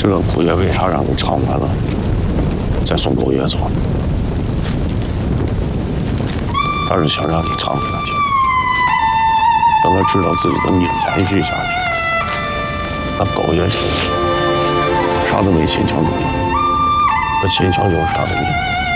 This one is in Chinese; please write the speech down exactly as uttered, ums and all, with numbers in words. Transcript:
知道古月为啥让你唱完了再送狗爷走，他是想让你唱给他听，让他知道自己的命延续下去。那狗爷啥都没心肠主义，那心肠就是他的命。